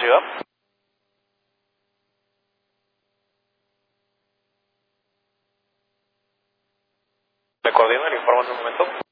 ayudar? ¿Le coordino el informe en un momento?